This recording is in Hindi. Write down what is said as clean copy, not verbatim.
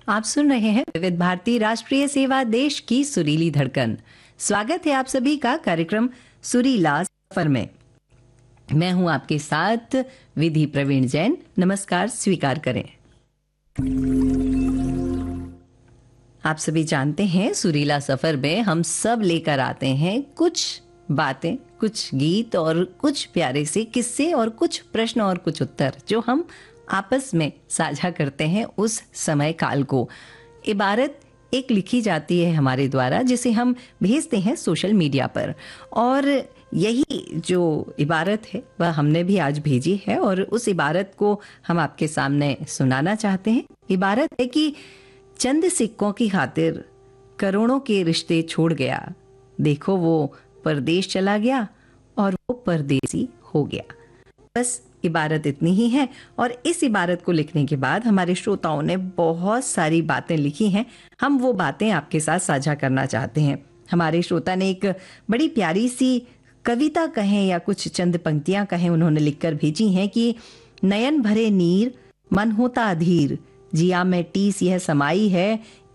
आप सुन रहे हैं विविध भारती राष्ट्रीय सेवा देश की सुरीली धड़कन। स्वागत है आप सभी का कार्यक्रम सुरीला सफर में। मैं हूं आपके साथ विधि प्रवीण जैन। नमस्कार स्वीकार करें। आप सभी जानते हैं सुरीला सफर में हम सब लेकर आते हैं कुछ बातें, कुछ गीत और कुछ प्यारे से किस्से और कुछ प्रश्न और कुछ उत्तर जो हम आपस में साझा करते हैं उस समय काल को। इबारत एक लिखी जाती है हमारे द्वारा जिसे हम भेजते हैं सोशल मीडिया पर, और यही जो इबारत है वह हमने भी आज भेजी है और उस इबारत को हम आपके सामने सुनाना चाहते हैं। इबारत है कि चंद सिक्कों की खातिर करोड़ों के रिश्ते छोड़ गया, देखो वो परदेश चला गया और वो परदेसी हो गया। बस इबारत इतनी ही है। और इस इबारत को लिखने के बाद हमारे श्रोताओं ने बहुत सारी बातें लिखी हैं। हम वो बातें आपके साथ साझा करना चाहते हैं। हमारे श्रोता ने एक बड़ी प्यारी सी कविता कहें या कुछ चंद पंक्तियां कहें उन्होंने लिखकर भेजी हैं कि नयन भरे नीर मन होता अधीर, जिया में टीस यह समाई है,